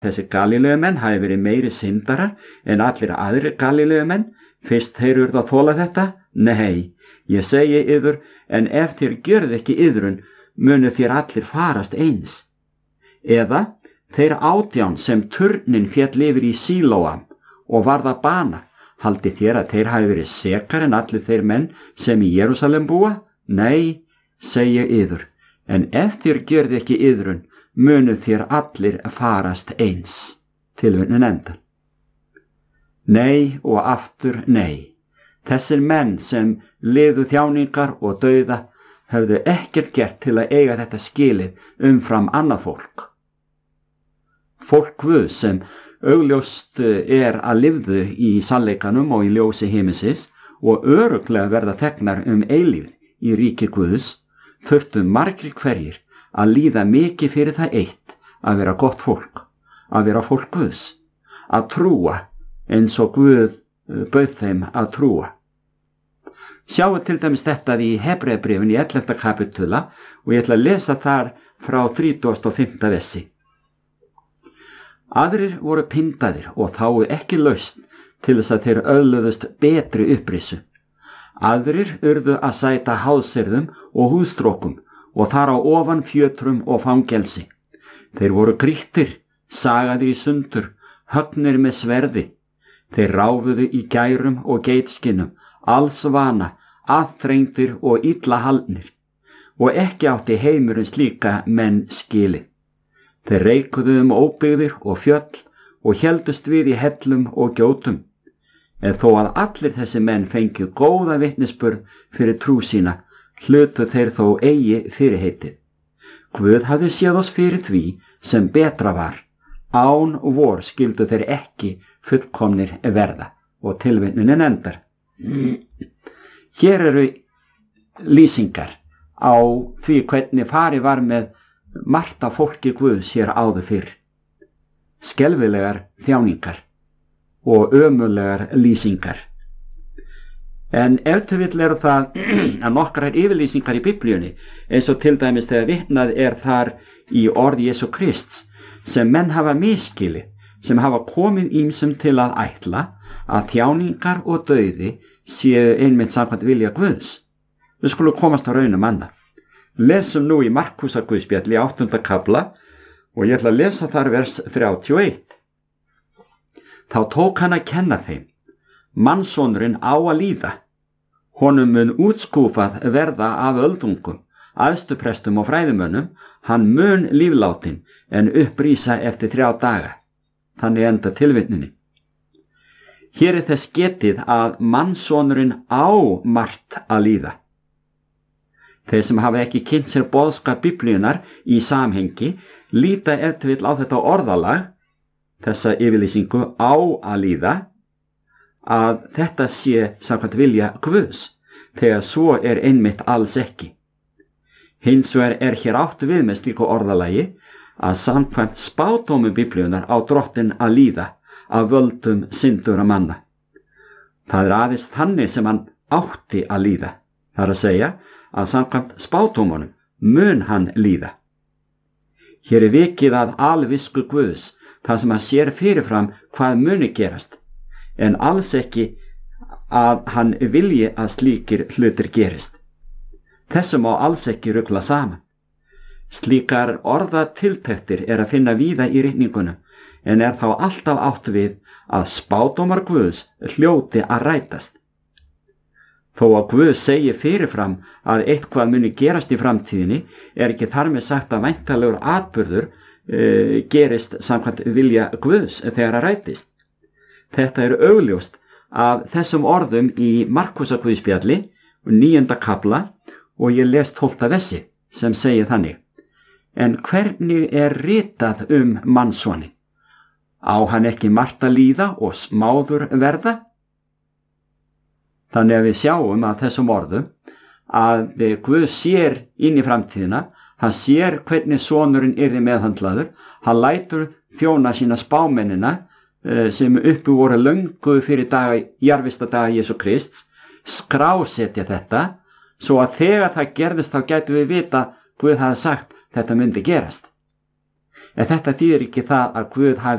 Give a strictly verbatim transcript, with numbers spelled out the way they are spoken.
þessi Galílegumenn hafi verið meiri syndarar en allir aðrir Galílegumenn, fyrst þeir urðu að þola þetta? Nei, ég segi yður, en ef þér gjörð ekki yðrun, munu þér allir farast eins. Eða þeir átján sem turnin féll yfir í Sílóam og varð að bana, haldið þér að þeir hafi verið sekar en allir þeir menn sem í Jerúsalem búa? Nei, segi ég yður, en ef þér gjörð ekki yðrun, munu þér allir farast eins. Tilvitnun endar. Nei og aftur nei. Þessir menn sem liðu þjáningar og dauða höfðu ekkert gert til að eiga þetta skilið umfram annað fólk. Fólk Guðs sem augljóst er að lifðu í sannleikanum og í ljósi himinsins og örugglega verða þegnar um eilífð í ríki Guðs, þurftu margir hverjir að líða mikið fyrir það eitt að vera gott fólk, að vera fólk Guðs, að trúa eins og Guð bauð þeim að trúa. Sjáu til dæmis þetta í Hebreabréfinu í ellefta kapítula og ég ætla að lesa þar frá þrítugasta og fimmta versi. Aðrir voru pyndaðir og þáu ekki lausn til þess að þeir öðluðust betri upprisu. Aðrir urðu að sæta hásirðum og húðstrókum og þar á ofan fjötrum og fangelsi. Þeir voru grýttir, sagaðir í sundur, höggnir með sverði. Þeir ráfuðu í gærum og geitskinnum, alls vana, aðþrengdir og illa haldnir, og ekki átti heimurinn slíka menn skili. Þeir reikuðu um óbyggðir og fjöll og héldust við í hellum og gjótum. En þó að allir þessi menn fengju góða vitnisburð fyrir trú sína, hlutu þeir þó eigi fyrirheitið. Guð hafði séð oss fyrir því sem betra var. Án vor skildu þeir ekki fullkomnir verða. Og tilvitnunin endar. Hér eru lýsingar á því hvernig farið var með margt af fólki Guðs hér áður fyrr. Skelfilegar þjáningar og ömurlegar lýsingar. En ef til vill eru það að nokkrar yfirlýsingar í Biblíunni, eins og til dæmis þegar vitnað er þar í orð Jesú Krists, sem menn hafa misskilið, sem hafa komið ýmsum til að ætla að þjáningar og dauði séu einmitt samkvæmt vilja Guðs. Við skulum komast á raunum annað. Lesum nú í Markúsar Guðspjalli í áttunda kafla og ég ætla að lesa þar vers þrjátíu og eitt. Þá tók hann að kenna þeim, mannssonurinn á að líða, honum mun útskúfað verða af öldungum, æðstuprestum og fræðimönnum, hann mun lífláttinn en upprísa eftir þrjá daga. Þannig enda tilvitnunin. Hér er þess getið að mannssonurinn á margt að líða. Þeir sem hafa ekki kynnt sér boðskap Biblíunnar í samhengi líta ef til vill á þetta orðalag, þessa yfirlýsingu á að líða, að þetta sé samkvæmt vilja Guðs, þegar svo er einmitt alls ekki. Hins vegar er hér átt við með slíku orðalagi að samkvæmt spádómum Biblíunnar á Drottinn að líða af völdum syndura manna. Það er aðeins þannig sem hann átti að líða. Það er að segja að samkvæmt spádómunum mun hann líða. Hér er vikið að alvisku Guðs, þar sem hann sér fyrirfram hvað muni gerast, en alls ekki að hann vilji að slíkir hlutir gerist. Þessum má alls ekki rugla saman. Slíkar orðatiltektir er að finna víða í ritningunum, en er þá alltaf átt við að spádómar Guðs hljóti að rætast. Þó að Guð segi fyrirfram að eitthvað muni gerast í framtíðinni, er ekki þar með sagt að væntanlegur atburður uh, gerist samkvæmt vilja Guðs þegar að rætist. Þetta er augljóst af þessum orðum í Markúsar Guðspjalli, níunda kafla, og ég les tólfta versi sem segir þannig. En hvernig er ritað um mannssonin? Á hann ekki margt að líða og smáður verða? Þannig að við sjáum að þessum orðum að Guð sér inn í framtíðina, hann sér hvernig sonurinn yrði meðhandlaður, hann lætur þjóna sína spámennina sem uppi voru löngu fyrir daga, jarðvistadaga Jesú Krists, skrásetja þetta, svo að þegar það gerðist þá gætu við vita Guð hafi sagt þetta myndi gerast. En þetta þýðir ekki það að Guð hafi